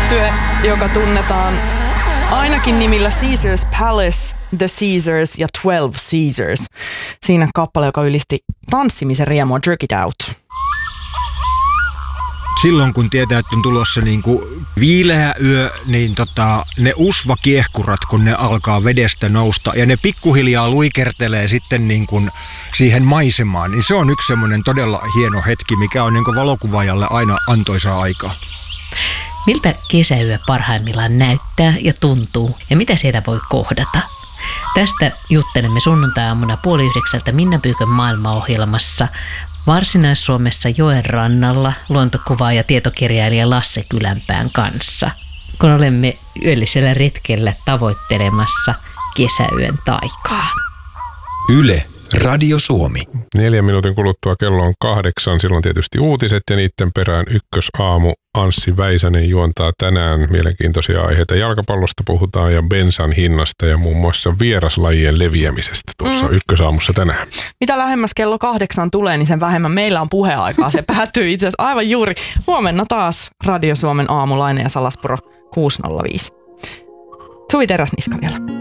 yhtye, joka tunnetaan ainakin nimillä Caesar's Palace, The Caesars ja 12 Caesars. Siinä kappale, joka ylisti tanssimisen riemua, Jerk It Out. Silloin kun tietää, että on tulossa niinku viileä yö, niin ne usvakiehkurat, kun ne alkaa vedestä nousta ja ne pikkuhiljaa luikertelee sitten niinku siihen maisemaan, niin se on yksi semmoinen todella hieno hetki, mikä on niinku valokuvaajalle aina antoisaa aikaa. Miltä kesäyö parhaimmillaan näyttää ja tuntuu ja mitä siellä voi kohdata? Tästä juttelemme sunnuntai-aamuna 8:30 Minna Pyykön maailmaohjelmassa Varsinais-Suomessa joen rannalla luontokuvaaja ja tietokirjailija Lasse Kylänpään kanssa, kun olemme yöllisellä retkellä tavoittelemassa kesäyön taikaa. Yle, Radio Suomi. 4 minuutin kuluttua kello on 8. Silloin tietysti uutiset ja niiden perään Ykkösaamu. Anssi Väisänen juontaa tänään mielenkiintoisia aiheita. Jalkapallosta puhutaan ja bensan hinnasta ja muun muassa vieraslajien leviämisestä tuossa Ykkösaamussa tänään. Mitä lähemmäs kello 8 tulee, niin sen vähemmän meillä on puheaikaa. Se päättyy itse asiassa aivan juuri huomenna taas Radio Suomen aamulainen ja Salaspuro 6.05. Suvi Teräsniska vielä.